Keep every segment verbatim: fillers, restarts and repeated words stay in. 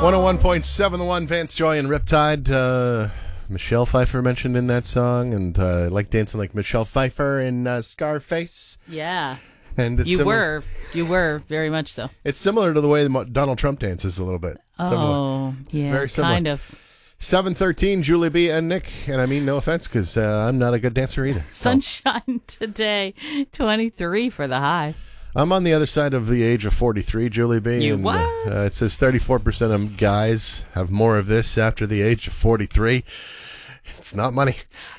one oh one point seven The One, Vance Joy and Riptide. Uh, Michelle Pfeiffer mentioned in that song, and uh, I like dancing like Michelle Pfeiffer in uh, Scarface. Yeah. And it's you similar, were. You were, very much so. It's similar to the way Donald Trump dances a little bit. Oh, similar. yeah, Very similar. kind of. seven thirteen, Julie B. and Nick. And I mean, no offense, because uh, I'm not a good dancer either. Sunshine today, twenty-three for the high. I'm on the other side of the age of forty-three, Julie B. You and, what? Uh, it says thirty-four percent of guys have more of this after the age of forty-three. It's not money.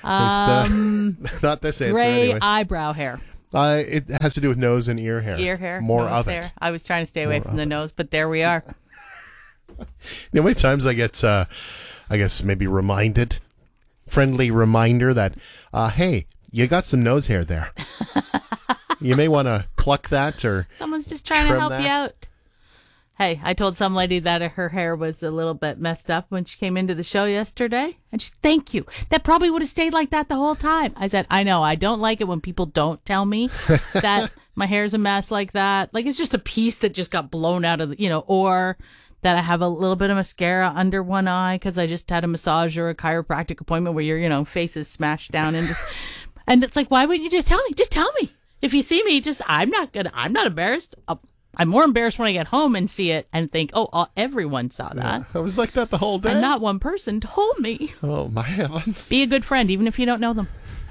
Um, it's uh, not this answer gray anyway. eyebrow hair. Uh, it has to do with nose and ear hair. Ear hair. More nose of hair. it. I was trying to stay away More from the nose, but there we are. You know how many times I get, uh, I guess maybe reminded, friendly reminder that, uh, hey, you got some nose hair there. You may want to pluck that or Someone's just trying to trim help that. you out. Hey, I told some lady that her hair was a little bit messed up when she came into the show yesterday. And she said, thank you. That probably would have stayed like that the whole time. I said, I know. I don't like it when people don't tell me that my hair's a mess like that. Like, it's just a piece that just got blown out of the, you know, or that I have a little bit of mascara under one eye because I just had a massage or a chiropractic appointment where your, you know, face is smashed down. And just, and it's like, why wouldn't you just tell me? Just tell me. If you see me, just, I'm not gonna, I'm not embarrassed. I'll, I'm more embarrassed when I get home and see it and think, oh, uh, everyone saw that. Yeah, I was like that the whole day. And not one person told me. Oh, my heavens. Be a good friend, even if you don't know them.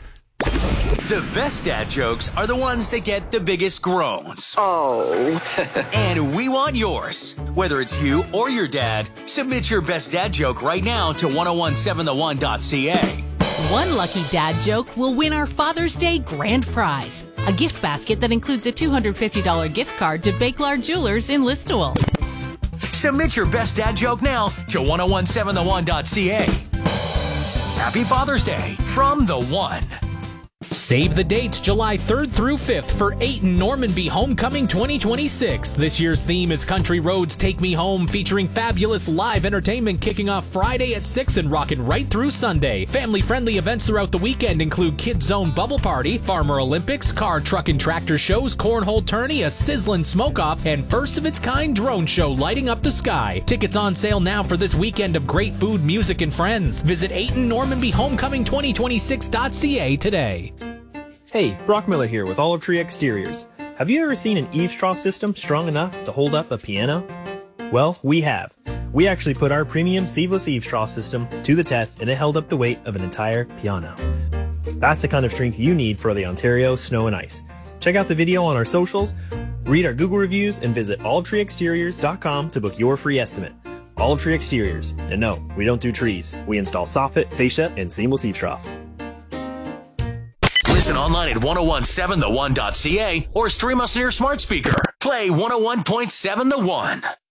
The best dad jokes are the ones that get the biggest groans. Oh. And we want yours. Whether it's you or your dad, submit your best dad joke right now to ten seventeen the one dot c a. One lucky dad joke will win our Father's Day grand prize, a gift basket that includes a two hundred fifty dollars gift card to Bakelard Jewelers in Listowel. Submit your best dad joke now to ten seventeen the one dot c a. Happy Father's Day from The One. Save the dates July third through fifth for Ayton Normanby Homecoming twenty twenty-six. This year's theme is Country Roads Take Me Home, featuring fabulous live entertainment kicking off Friday at six and rocking right through Sunday. Family-friendly events throughout the weekend include Kids Zone Bubble Party, Farmer Olympics, car, truck, and tractor shows, cornhole tourney, a sizzling smoke-off, and first-of-its-kind drone show lighting up the sky. Tickets on sale now for this weekend of great food, music, and friends. Visit Ayton Normanby Homecoming twenty twenty-six dot c a today. Hey, Brock Miller here with Olive Tree Exteriors. Have you ever seen an eaves trough system strong enough to hold up a piano? Well, we have. We actually put our premium seamless eaves trough system to the test and it held up the weight of an entire piano. That's the kind of strength you need for the Ontario snow and ice. Check out the video on our socials, read our Google reviews, and visit olive tree exteriors dot com to book your free estimate. Olive Tree Exteriors. And no, we don't do trees. We install soffit, fascia, and seamless eaves trough. Listen online at ten seventeen the one dot c a or stream us on your smart speaker. Play one oh one point seven The One.